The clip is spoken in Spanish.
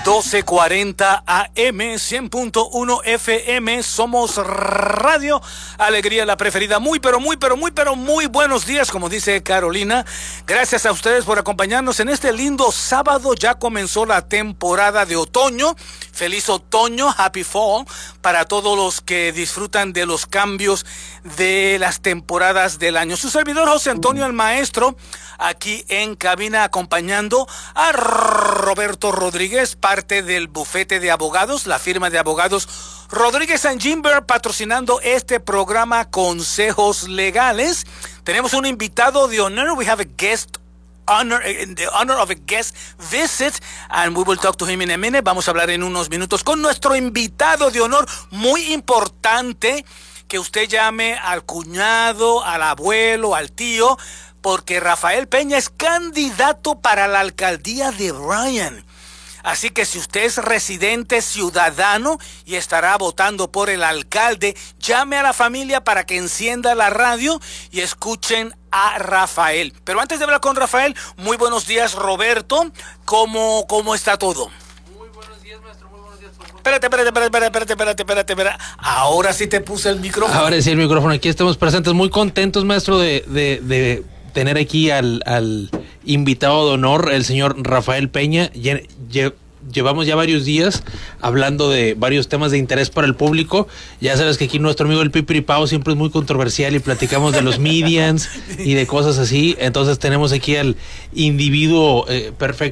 1240 AM, 100.1 FM, somos Radio Alegría, la preferida. Muy buenos días, como dice Carolina. Gracias a ustedes por acompañarnos en este lindo sábado. Ya comenzó la temporada de otoño. Feliz otoño, happy fall, para todos los que disfrutan de los cambios de las temporadas del año. Su servidor José Antonio el Maestro, aquí en cabina acompañando a Roberto Rodríguez, parte del bufete de abogados, la firma de abogados Rodríguez & Gimber, patrocinando este programa Consejos Legales. Tenemos un invitado de honor. We have a guest honor, in the honor of a guest visit, and we will talk to him in a minute. Vamos a hablar en unos minutos con nuestro invitado de honor. Muy importante que usted llame al cuñado, al abuelo, al tío, porque Rafael Peña es candidato para la alcaldía de Bryan. Así que si usted es residente ciudadano y estará votando por el alcalde, llame a la familia para que encienda la radio y escuchen a Rafael. Pero antes de hablar con Rafael, muy buenos días, Roberto. ¿Cómo está todo? Muy buenos días, maestro. Muy buenos días. Espérate. Ahora sí te puse el micrófono. Ahora sí el micrófono. Aquí estamos presentes. Muy contentos, maestro, de tener aquí al invitado de honor, el señor Rafael Peña. Llevamos ya varios días hablando de varios temas de interés para el público. Ya sabes que aquí nuestro amigo el Pipiripao siempre es muy controversial y platicamos de los medians y de cosas así. Entonces tenemos aquí al individuo perfecto